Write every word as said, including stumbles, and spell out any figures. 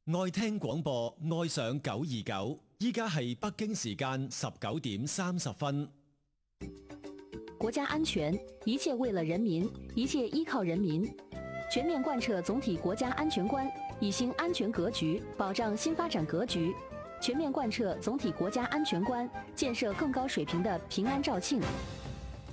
愛聽廣播，愛上九二九。依家係北京時間十九點三十分。 國家安全，一切為了人民，一切依靠人民。全面貫徹總體國家安全觀，以新安全格局保障新發展格局。全面貫徹總體國家安全觀，建設更高水平的平安肇慶。